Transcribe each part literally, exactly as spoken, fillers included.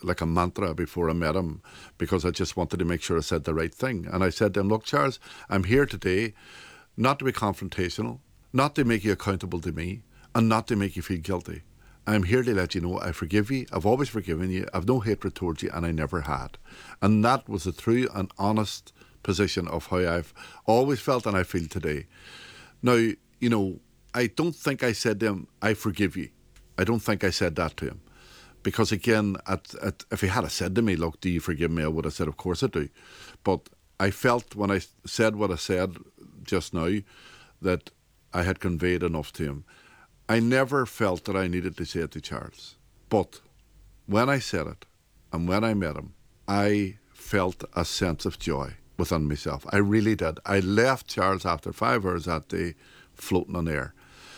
like a mantra before I met him, because I just wanted to make sure I said the right thing. And I said to him, look, Charles, I'm here today not to be confrontational, not to make you accountable to me, and not to make you feel guilty. I'm here to let you know I forgive you. I've always forgiven you. I've no hatred towards you, and I never had. And that was the true and honest position of how I've always felt and I feel today. Now, you know, I don't think I said to him, I forgive you. I don't think I said that to him. Because again, at, at, if he had said to me, look, do you forgive me? I would have said, of course I do. But I felt when I said what I said just now, that I had conveyed enough to him. I never felt that I needed to say it to Charles. But when I said it, and when I met him, I felt a sense of joy within myself. I really did. I left Charles after five hours that day floating on air.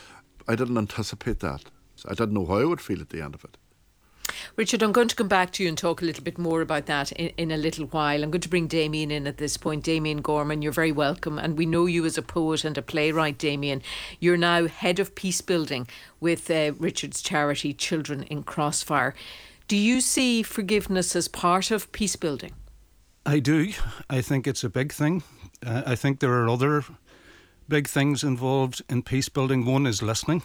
I didn't anticipate that. I didn't know how I would feel at the end of it. Richard, I'm going to come back to you and talk a little bit more about that in, in a little while. I'm going to bring Damien in at this point. Damien Gorman, you're very welcome. And we know you as a poet and a playwright, Damien. You're now head of peace building with uh, Richard's charity, Children in Crossfire. Do you see forgiveness as part of peace building? I do. I think it's a big thing. Uh, I think there are other big things involved in peace building. One is listening,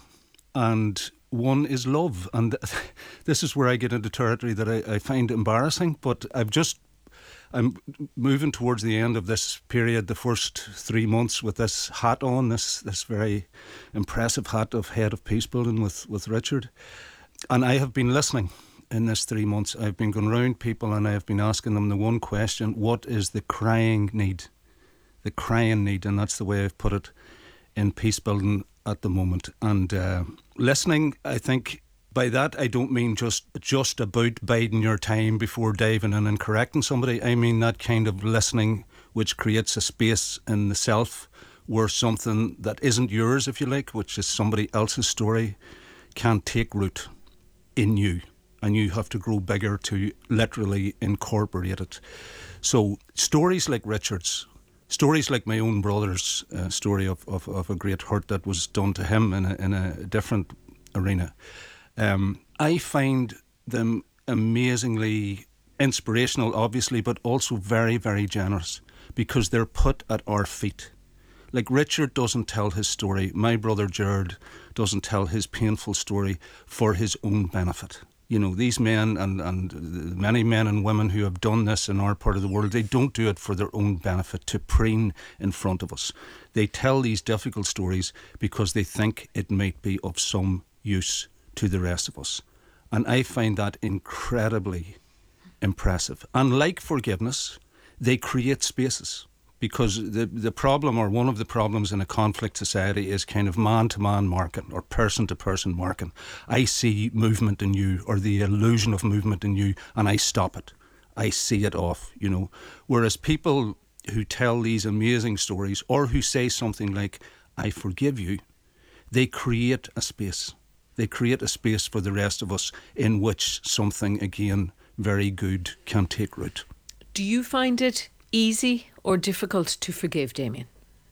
and one is love. And this is where I get into territory that I, I find embarrassing, but I've just, I'm moving towards the end of this period, the first three months with this hat on, this this very impressive hat of head of peace building with, with Richard. And I have been listening in this three months. I've been going around people and I have been asking them the one question: what is the crying need? The crying need, and that's the way I've put it in peace building at the moment. And uh, listening, I think by that I don't mean just just about biding your time before diving in and correcting somebody. I mean that kind of listening which creates a space in the self where something that isn't yours, if you like, which is somebody else's story, can take root in you, and you have to grow bigger to literally incorporate it. So stories like Richard's, stories like my own brother's uh, story of, of, of a great hurt that was done to him in a, in a different arena, um, I find them amazingly inspirational, obviously, but also very, very generous, because they're put at our feet. Like Richard doesn't tell his story, my brother Gerard doesn't tell his painful story for his own benefit. You know, these men and, and many men and women who have done this in our part of the world, they don't do it for their own benefit, to preen in front of us. They tell these difficult stories because they think it might be of some use to the rest of us. And I find that incredibly impressive. And like forgiveness, they create spaces. Because the the problem, or one of the problems in a conflict society, is kind of man-to-man marking or person-to-person marking. I see movement in you, or the illusion of movement in you, and I stop it. I see it off, you know. Whereas people who tell these amazing stories, or who say something like, I forgive you, they create a space. They create a space for the rest of us in which something, again, very good can take root. Do you find it easy or difficult to forgive, Damien?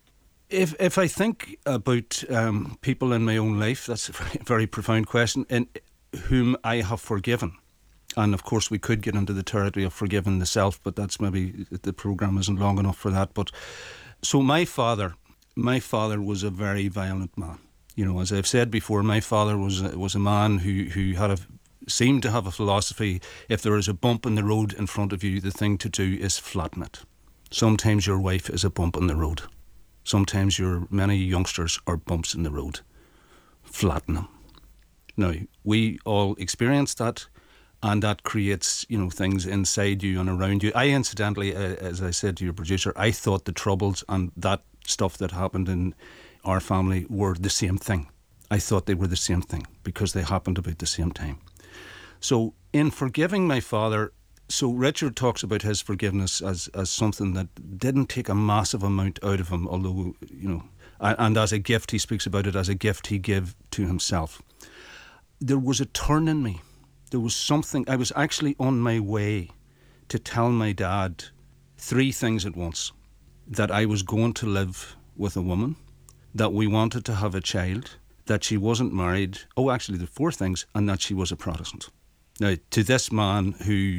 If if I think about um, people in my own life, that's a very, very profound question, in whom I have forgiven. And of course we could get into the territory of forgiving the self, but that's maybe, the programme isn't long enough for that. But so my father, my father was a very violent man. You know, as I've said before, my father was a, was a man who, who had a seemed to have a philosophy: if there is a bump in the road in front of you, the thing to do is flatten it. Sometimes your wife is a bump in the road. Sometimes your many youngsters are bumps in the road. Flatten them. Now, we all experience that, and that creates, you know, things inside you and around you. I incidentally, uh, as I said to your producer, I thought the troubles and that stuff that happened in our family were the same thing. I thought they were the same thing because they happened about the same time. So in forgiving my father, so Richard talks about his forgiveness as, as something that didn't take a massive amount out of him, although, you know, and as a gift, he speaks about it as a gift he gave to himself. There was a turn in me. There was something, I was actually on my way to tell my dad three things at once: that I was going to live with a woman, that we wanted to have a child, that she wasn't married, oh actually the four things, and that she was a Protestant. Now, to this man who